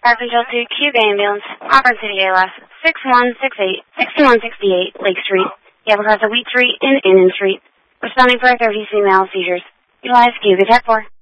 Arkansas 2 Cube Ambulance, Auburn City ALS, 6168 Lake Street, Gabriel Wheat Street, and Indian Street. Responding for 30 female seizures. Utilize Cube at 4.